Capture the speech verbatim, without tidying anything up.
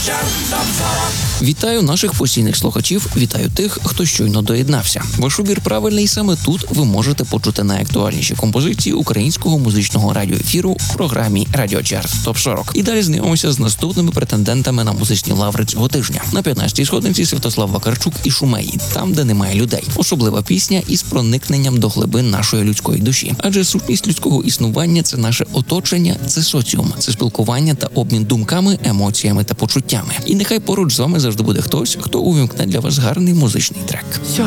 Вітаю наших постійних слухачів, вітаю тих, хто щойно доєднався. Ваш убір правильний, саме тут ви можете почути найактуальніші композиції українського музичного радіоефіру в програмі «Радіочарт Топ сорок». І далі знайомимося з наступними претендентами на музичні лаври цього тижня. На п'ятнадцятій сходинці Святослав Вакарчук і Шумеї, там, де немає людей. Особлива пісня із проникненням до глибин нашої людської душі. Адже сутність людського існування – це наше оточення, це соціум, це спілкування та обмін думками, емоціями та почуттями. І нехай поруч з вами завжди буде хтось, хто увімкне для вас гарний музичний трек. Що